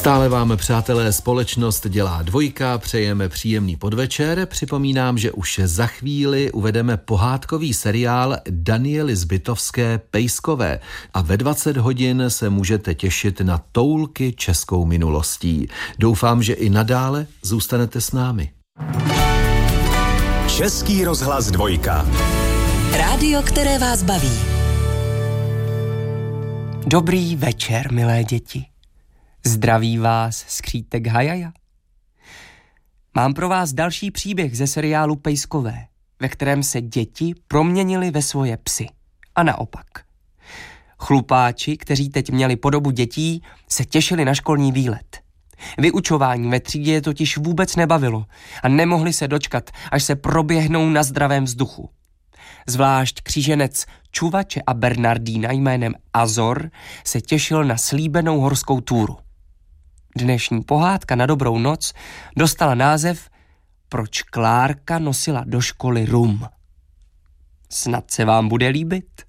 Stále vám, přátelé, společnost dělá dvojka, přejeme příjemný podvečer. Připomínám, že už za chvíli uvedeme pohádkový seriál Daniely Zbytovské Pejskové a ve 20 hodin se můžete těšit na toulky českou minulostí. Doufám, že i nadále zůstanete s námi. Český rozhlas dvojka. Rádio, které vás baví. Dobrý večer, milé děti. Zdraví vás skřítek Hajaja. Mám pro vás další příběh ze seriálu Pejskové, ve kterém se děti proměnily ve svoje psy. A naopak. Chlupáči, kteří teď měli podobu dětí, se těšili na školní výlet. Vyučování ve třídě je totiž vůbec nebavilo a nemohli se dočkat, až se proběhnou na zdravém vzduchu. Zvlášť kříženec Čuvače a Bernardína jménem Azor se těšil na slíbenou horskou túru. Dnešní pohádka na dobrou noc dostala název Proč Klárka nosila do školy rum. Snad se vám bude líbit.